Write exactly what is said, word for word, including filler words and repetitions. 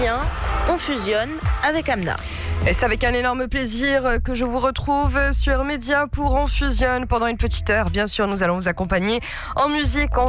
vient, on fusionne avec Amna. Et c'est avec un énorme plaisir que je vous retrouve sur Média pour On Fusionne pendant une petite heure. Bien sûr, nous allons vous accompagner en musique.